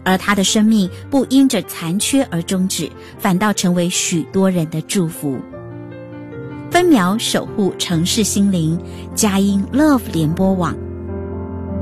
而他的生命不因着残缺而终止，反倒成为许多人的祝福。分秒守护城市心灵，佳音 Love 联播网。